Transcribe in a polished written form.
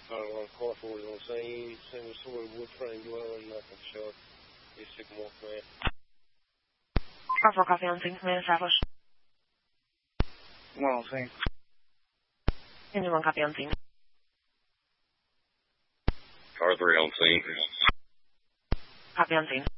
car forward on same sort of wood frame dwelling, nothing short. It's Sycamore Command. Car 4 copy on scene, command established. 1 on scene. Engine 1 copy on scene. Car 3 on scene. Copy on scene.